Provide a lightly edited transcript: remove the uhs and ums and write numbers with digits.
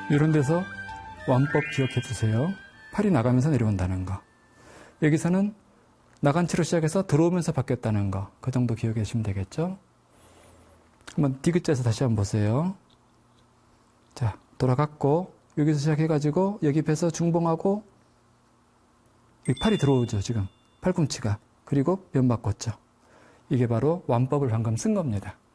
이런 데서 완법 기억해 두세요. 팔이 나가면서 내려온다는 거. 여기서는 나간 채로 시작해서 들어오면서 바뀌었다는 거. 그 정도 기억해 주시면 되겠죠? 한번 디귿자에서 다시 한번 보세요. 자, 돌아갔고 여기서 시작해가지고 여기 펴서 중봉하고 여기 팔이 들어오죠, 지금. 팔꿈치가. 그리고 면 바꿨죠. 이게 바로 완법을 방금 쓴 겁니다.